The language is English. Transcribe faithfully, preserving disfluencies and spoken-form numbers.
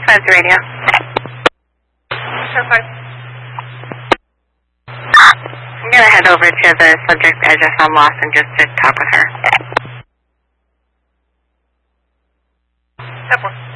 Five to radio. ten five. I'm going to head over to the subject address on Lawson just to talk with her. ten four.